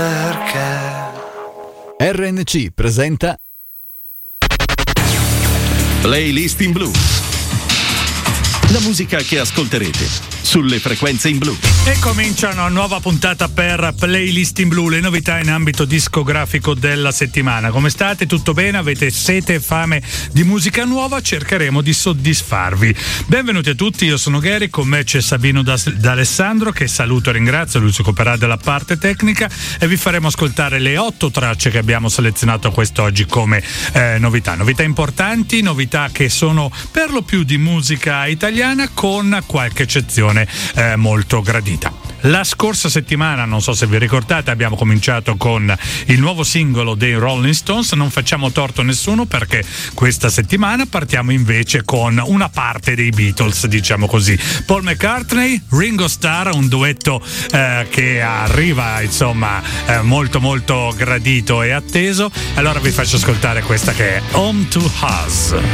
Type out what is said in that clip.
RNC presenta Playlist in Blu. La musica che ascolterete sulle frequenze in blu. E comincia una nuova puntata per Playlist in Blu, le novità in ambito discografico della settimana. Come state? Tutto bene? Avete sete e fame di musica nuova? Cercheremo di soddisfarvi. Benvenuti a tutti, io sono Gary, con me c'è Sabino D'Alessandro, che saluto e ringrazio, lui si occuperà della parte tecnica, e vi faremo ascoltare le 8 tracce che abbiamo selezionato quest'oggi come novità importanti, novità che sono per lo più di musica italiana, con qualche eccezione molto gradita. La scorsa settimana, non so se vi ricordate, abbiamo cominciato con il nuovo singolo dei Rolling Stones. Non facciamo torto a nessuno, perché questa settimana partiamo invece con una parte dei Beatles, diciamo così. Paul McCartney, Ringo Starr, un duetto che arriva insomma molto molto gradito e atteso. Allora vi faccio ascoltare questa che è Home to Us.